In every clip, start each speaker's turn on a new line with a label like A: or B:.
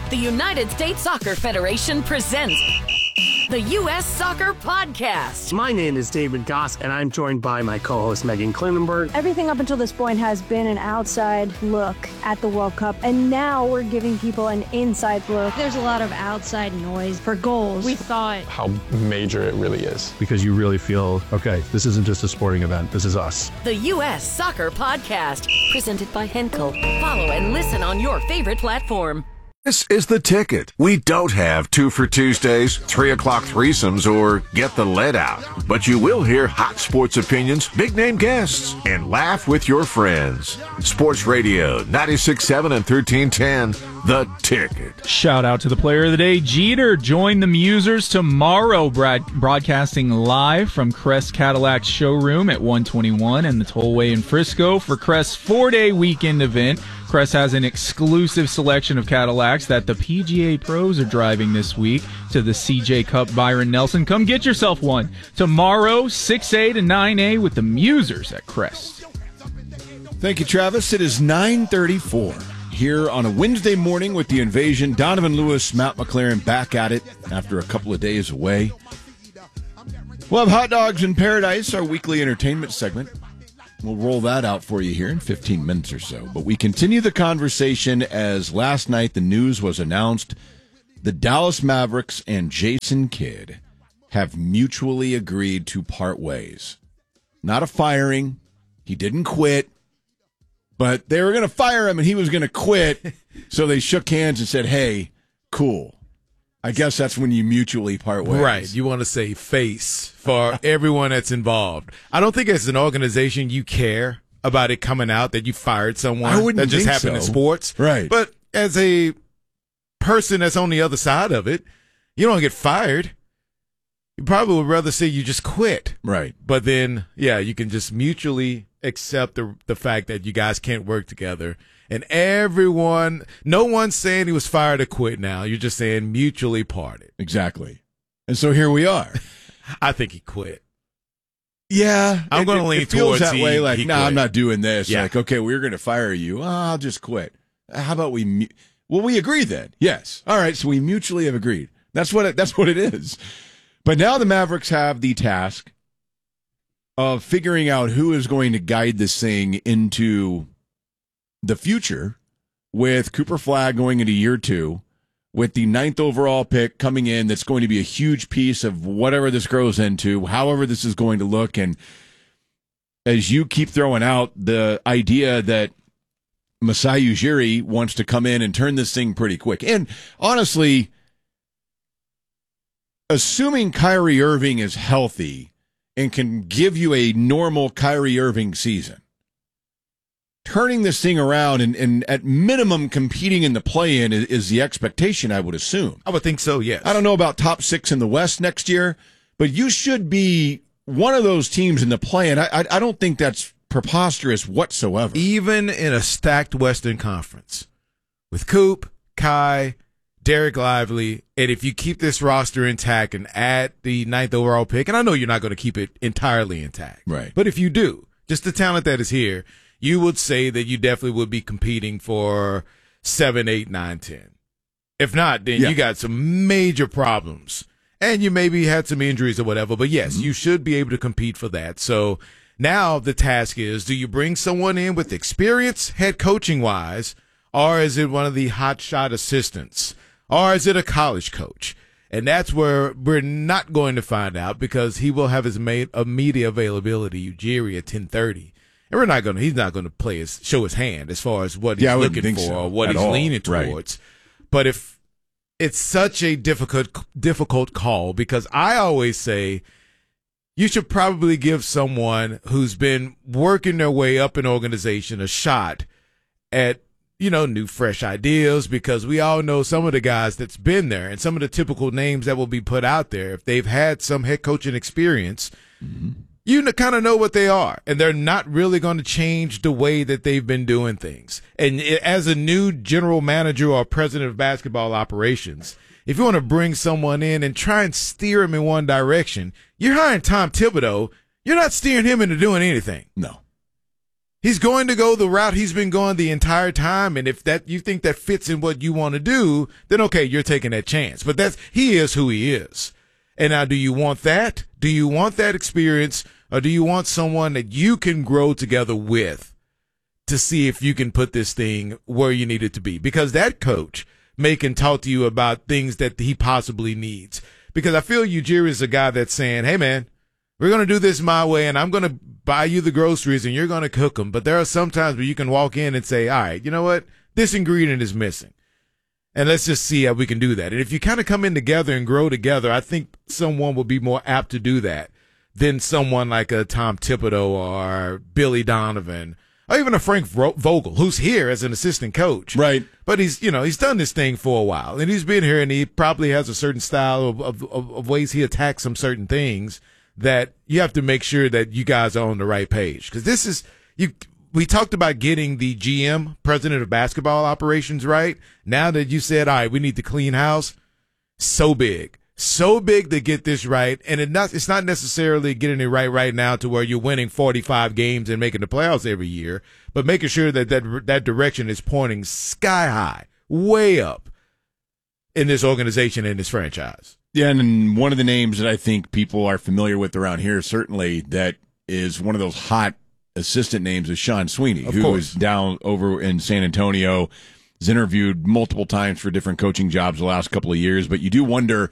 A: The United States Soccer Federation presents the U.S. Soccer Podcast.
B: My name is David Goss, and I'm joined by my co-host Megan Klinenberg.
C: Everything up until this point has been an outside look at the World Cup, and now we're giving people an inside look.
D: There's a lot of outside noise for goals.
E: We thought
F: how major it really is.
G: Because you really feel, okay, this isn't just a sporting event, this is us.
A: The U.S. Soccer Podcast, presented by Henkel. Follow and listen on your favorite platform.
H: This is The Ticket. We don't have 2 for Tuesdays, 3 o'clock threesomes, or get the lead out. But you will hear hot sports opinions, big-name guests, and laugh with your friends. Sports Radio, 96.7 and 1310, The Ticket.
I: Shout out to the player of the day, Jeter. Join the Musers tomorrow, broadcasting live from Crest Cadillac's showroom at 121 and the Tollway in Frisco for Crest's 4-day weekend event. Crest has an exclusive selection of Cadillacs that the PGA pros are driving this week to the CJ Cup Byron Nelson. Come get yourself one tomorrow, 6A to 9A with the Musers at Crest.
J: Thank you, Travis. It is 9:34 here on a Wednesday morning with the Invasion. Donovan Lewis, Matt McLaren back at it after a couple of days away. We'll have Hot Dogs in Paradise, our weekly entertainment segment. We'll roll that out for you here in 15 minutes or so. But we continue the conversation as last night the news was announced. The Dallas Mavericks and Jason Kidd have mutually agreed to part ways. Not a firing. He didn't quit. But they were going to fire him and he was going to quit. So they shook hands and said, hey, cool. I guess that's when you mutually part ways.
K: Right. You want to say face for everyone that's involved. I don't think as an organization you care about it coming out that you fired someone.
J: I wouldn't
K: that just
J: think
K: happened in
J: so.
K: sports.
J: Right.
K: But as a person that's on the other side of it, you don't get fired. You probably would rather say you just quit.
J: Right.
K: But then, yeah, you can just mutually accept the fact that you guys can't work together. And everyone, no one's saying he was fired or quit now. You're just saying mutually parted.
J: Exactly. And so here we are.
K: I think he quit.
J: Yeah.
K: I'm going to lean
J: it feels
K: towards
J: that way. Like,
K: quit.
J: I'm not doing this.
K: Yeah.
J: Like, okay, we're going to fire you. I'll just quit. How about we agree then? Yes. All right. So we mutually have agreed. That's what it is. But now the Mavericks have the task of figuring out who is going to guide this thing into the future, with Cooper Flagg going into year 2, with the 9th overall pick coming in. That's going to be a huge piece of whatever this grows into, however this is going to look. And as you keep throwing out the idea that Masai Ujiri wants to come in and turn this thing pretty quick. And honestly, assuming Kyrie Irving is healthy and can give you a normal Kyrie Irving season, turning this thing around and at minimum competing in the play-in is the expectation, I would assume.
K: I would think so, yes.
J: I don't know about top 6 in the West next year, but you should be one of those teams in the play-in. I don't think that's preposterous whatsoever.
K: Even in a stacked Western Conference with Coop, Kai, Derek Lively, and if you keep this roster intact and add the 9th overall pick, and I know you're not going to keep it entirely intact,
J: right?
K: But if you do, just the talent that is here, you would say that you definitely would be competing for 7, 8, 9, 10. If not, then you got some major problems. And you maybe had some injuries or whatever. But, yes, you should be able to compete for that. So now the task is, do you bring someone in with experience head coaching-wise, or is it one of the hotshot assistants, or is it a college coach? And that's where we're not going to find out, because he will have his media availability, Ujiri, at 10:30. And he's not going to show his hand as far as what he's looking for or what he's leaning towards. Right. But if it's such a difficult call, because I always say you should probably give someone who's been working their way up an organization a shot at, new fresh ideas, because we all know some of the guys that's been there and some of the typical names that will be put out there. If they've had some head coaching experience, you kind of know what they are, and they're not really going to change the way that they've been doing things. And as a new general manager or president of basketball operations, if you want to bring someone in and try and steer him in one direction, you're hiring Tom Thibodeau. You're not steering him into doing anything.
J: No.
K: He's going to go the route he's been going the entire time, and if that you think that fits in what you want to do, then okay, you're taking that chance. But he is who he is. And now, do you want that? Do you want that experience, or do you want someone that you can grow together with to see if you can put this thing where you need it to be? Because that coach can talk to you about things that he possibly needs. Because I feel Ujiri is a guy that's saying, hey, man, we're going to do this my way, and I'm going to buy you the groceries, and you're going to cook them. But there are some times where you can walk in and say, all right, you know what? This ingredient is missing. And let's just see how we can do that. And if you kind of come in together and grow together, I think someone will be more apt to do that than someone like a Tom Thibodeau or Billy Donovan or even a Frank Vogel, who's here as an assistant coach.
J: Right.
K: But he's done this thing for a while, and he's been here, and he probably has a certain style of ways he attacks some certain things that you have to make sure that you guys are on the right page. Because we talked about getting the GM, president of basketball operations, right. Now that you said, all right, we need to clean house, so big to get this right. And it's not necessarily getting it right now to where you're winning 45 games and making the playoffs every year, but making sure that direction is pointing sky high, way up in this organization and this franchise.
J: Yeah, and one of the names that I think people are familiar with around here, certainly, that is one of those hot assistant names, is Sean Sweeney, who is down over in San Antonio. He's interviewed multiple times for different coaching jobs the last couple of years, but you do wonder,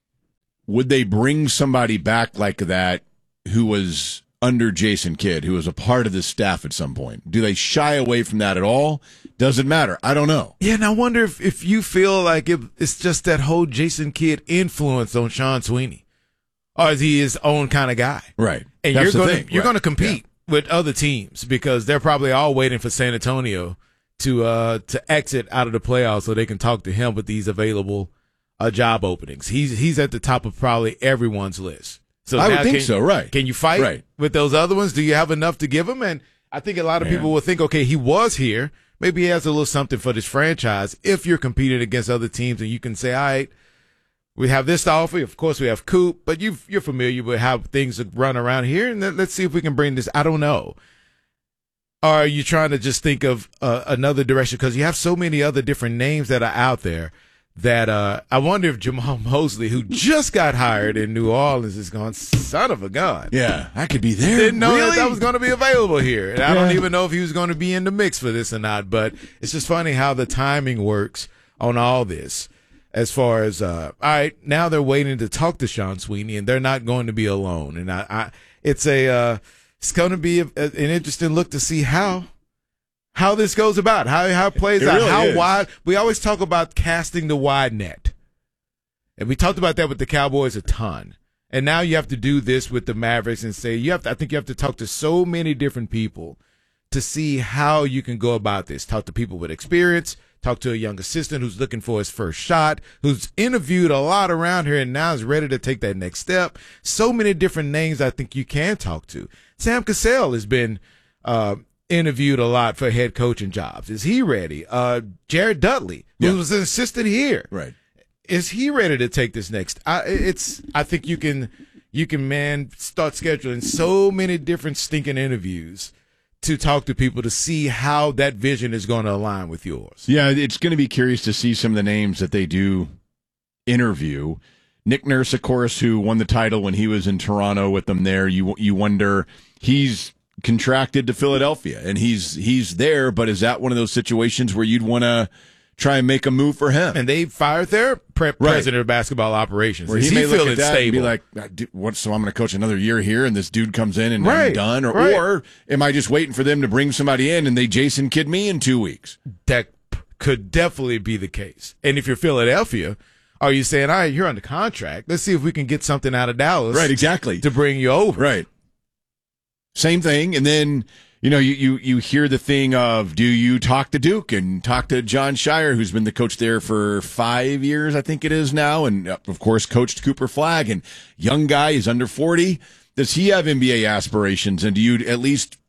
J: would they bring somebody back like that who was under Jason Kidd, who was a part of the staff at some point? Do they shy away from that at all? Does it matter? I don't know.
K: Yeah, and I wonder if you feel like it's just that whole Jason Kidd influence on Sean Sweeney, or is he his own kind of guy?
J: Right.
K: And you're going to compete with other teams because they're probably all waiting for San Antonio to exit out of the playoffs so they can talk to him with these available job openings. He's at the top of probably everyone's list. So
J: I would think so, right.
K: Can you fight with those other ones? Do you have enough to give him? And I think a lot of people will think, okay, he was here. Maybe he has a little something for this franchise. If you're competing against other teams and you can say, all right, we have this to offer. Of course, we have Coop, but you're familiar with how things run around here. And let's see if we can bring this. I don't know. Or are you trying to just think of another direction? Because you have so many other different names that are out there that I wonder if Jamal Mosley, who just got hired in New Orleans, is going, son of a gun.
J: Yeah, I could be there.
K: Didn't know that was going to be available here. And I don't even know if he was going to be in the mix for this or not. But it's just funny how the timing works on all this. As far as, all right, now they're waiting to talk to Sean Sweeney, and they're not going to be alone. And it's going to be an interesting look to see how this goes about, how it plays out,
J: really
K: how
J: is.
K: wide. We always talk about casting the wide net. And we talked about that with the Cowboys a ton. And now you have to do this with the Mavericks and say, I think you have to talk to so many different people to see how you can go about this. Talk to people with experience, talk to a young assistant who's looking for his first shot, who's interviewed a lot around here and now is ready to take that next step. So many different names I think you can talk to. Sam Cassell has been interviewed a lot for head coaching jobs. Is he ready? Jared Dudley, who was an assistant here.
J: Right.
K: Is he ready to take this next? I think you can start scheduling so many different stinking interviews to talk to people to see how that vision is going to align with yours.
J: Yeah, it's going to be curious to see some of the names that they do interview. Nick Nurse, of course, who won the title when he was in Toronto with them there. You wonder, he's contracted to Philadelphia and he's there, but is that one of those situations where you'd want to try and make a move for him?
K: And they fired their president of basketball operations.
J: Where
K: he
J: may
K: feel
J: look at that
K: stable?
J: And be like, what? So I'm going to coach another year here, and this dude comes in and I'm done, or am I just waiting for them to bring somebody in and they Jason Kidd me in 2 weeks?
K: That could definitely be the case. And if you're Philadelphia, are you saying, all right, you're under contract, let's see if we can get something out of Dallas,
J: right? Exactly,
K: to bring you over,
J: right? Same thing, and then you hear the thing of, do you talk to Duke and talk to John Shire, who's been the coach there for 5 years, I think it is now, and of course coached Cooper Flagg, and young guy is under 40. Does he have NBA aspirations, and do you at least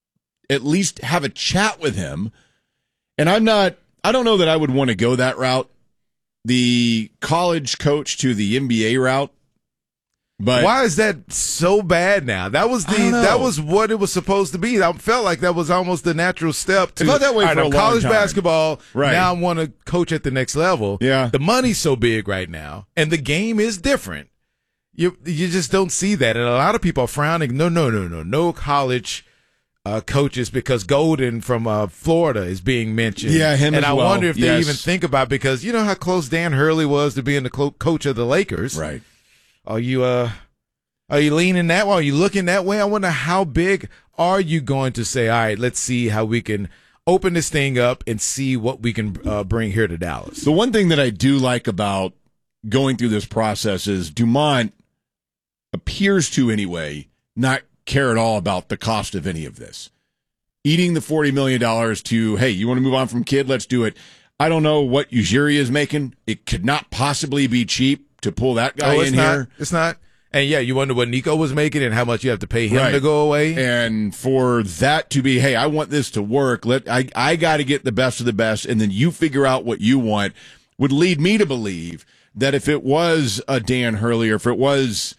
J: have a chat with him? And I don't know that I would want to go that route, the college coach to the NBA route. But
K: why is that so bad now? That was what it was supposed to be. I felt like that was almost the natural step to
J: it felt that way for a long
K: college
J: time.
K: basketball.
J: Right.
K: Now I want to coach at the next level.
J: Yeah.
K: The money's so big right now, and the game is different. You just don't see that, and a lot of people are frowning. No college coaches, because Golden from Florida is being mentioned.
J: Yeah, him
K: and
J: as
K: I
J: well.
K: wonder if they
J: Yes.
K: even think about, because you know how close Dan Hurley was to being the coach of the Lakers.
J: Right.
K: Are you leaning that way? Are you looking that way? I wonder how big are you going to say, all right, let's see how we can open this thing up and see what we can bring here to Dallas.
J: The one thing that I do like about going through this process is Dumont appears to, anyway, not care at all about the cost of any of this. Eating the $40 million to, hey, you want to move on from Kidd? Let's do it. I don't know what Ujiri is making. It could not possibly be cheap to pull that guy in here.
K: It's not. And, yeah, you wonder what Nico was making and how much you have to pay him to go away.
J: And for that to be, hey, I want this to work. I got to get the best of the best, and then you figure out what you want, would lead me to believe that if it was a Dan Hurley, or if it was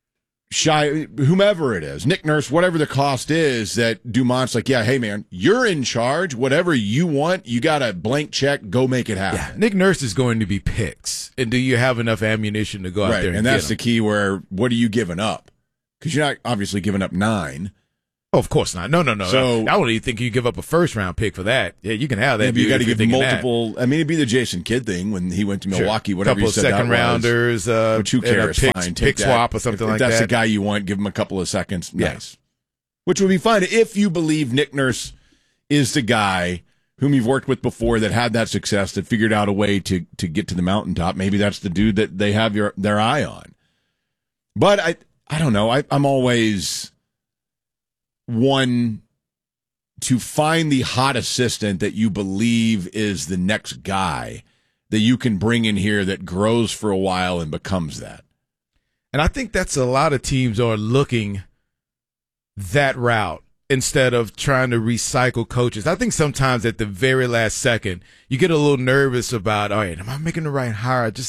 J: whomever it is, Nick Nurse, whatever the cost is, that Dumont's like, yeah, hey, man, you're in charge. Whatever you want, you got a blank check. Go make it happen.
K: Yeah, Nick Nurse is going to be picks. And do you have enough ammunition to go out there and
J: that's
K: get
J: the key, where what are you giving up? Because you're not obviously giving up 9.
K: Oh, of course not. No.
J: So,
K: I don't even think you give up a first-round pick for that. Yeah, you can have that.
J: You got to
K: if you're
J: give
K: thinking
J: multiple.
K: that.
J: I mean, it'd be the Jason Kidd thing when he went to Milwaukee.
K: Sure.
J: Whatever
K: couple
J: you said,
K: second rounders,
J: which who cares?
K: Pick
J: Fine, take that.
K: swap or something like that.
J: If that's the guy you want, give him a couple of seconds.
K: Yeah.
J: Nice. Which would be fine if you believe Nick Nurse is the guy whom you've worked with before that had that success, that figured out a way to get to the mountaintop. Maybe that's the dude that they have their eye on. But I don't know. I'm always one to find the hot assistant that you believe is the next guy that you can bring in here that grows for a while and becomes that.
K: And I think that's a lot of teams are looking that route instead of trying to recycle coaches. I think sometimes at the very last second, you get a little nervous about, all right, am I making the right hire?